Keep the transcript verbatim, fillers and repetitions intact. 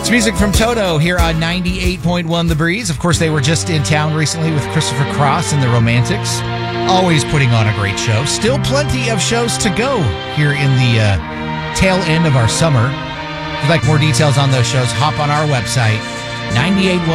It's music from Toto here on ninety-eight point one The Breeze. Of course, they were just in town recently with Christopher Cross and the Romantics. Always putting on a great show. Still plenty of shows to go here in the uh, tail end of our summer. If you'd like more details on those shows, hop on our website, ninety-eight point one